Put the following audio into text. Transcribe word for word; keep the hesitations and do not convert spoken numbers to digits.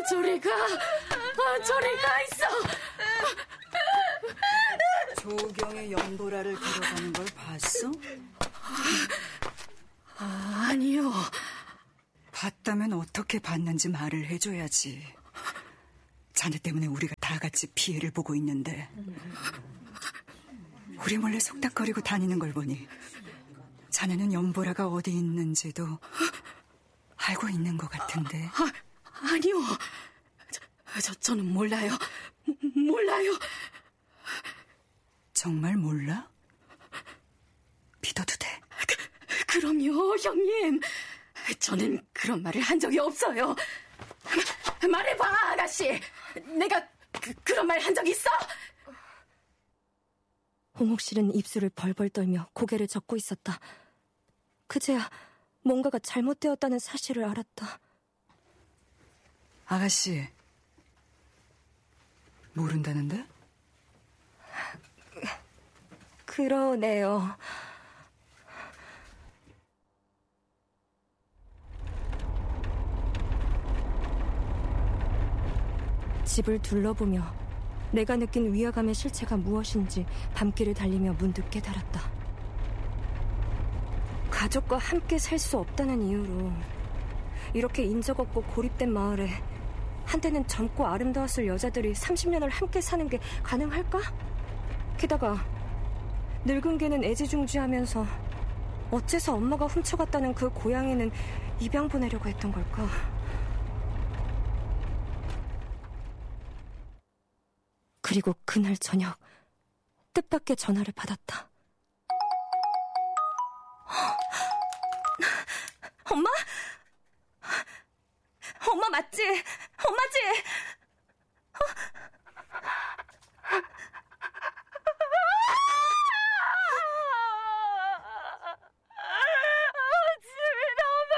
저리 가. 아, 저리 가 있어. 조경의 연보라를 데려가는 걸 봤어? 아, 아니요. 봤다면 어떻게 봤는지 말을 해줘야지. 자네 때문에 우리가 다 같이 피해를 보고 있는데 우리 몰래 속닥거리고 다니는 걸 보니 자네는 연보라가 어디 있는지도 알고 있는 것 같은데. 아, 아니요. 저, 저, 저는 몰라요. 몰라요. 정말 몰라? 믿어도 돼? 그, 그럼요, 형님. 저는 그런 말을 한 적이 없어요. 마, 말해봐, 아가씨. 내가 그, 그런 말 한 적 있어? 홍옥실은 입술을 벌벌 떨며 고개를 젓고 있었다. 그제야 뭔가가 잘못되었다는 사실을 알았다. 아가씨, 모른다는데? 그러네요. 집을 둘러보며 내가 느낀 위화감의 실체가 무엇인지 밤길을 달리며 문득 깨달았다. 가족과 함께 살 수 없다는 이유로 이렇게 인적 없고 고립된 마을에 한때는 젊고 아름다웠을 여자들이 삼십 년을 함께 사는 게 가능할까? 게다가 늙은 개는 애지중지하면서 어째서 엄마가 훔쳐갔다는 그 고양이는 입양 보내려고 했던 걸까? 그리고 그날 저녁 뜻밖의 전화를 받았다. 엄마? 엄마 맞지? 엄마지? 어?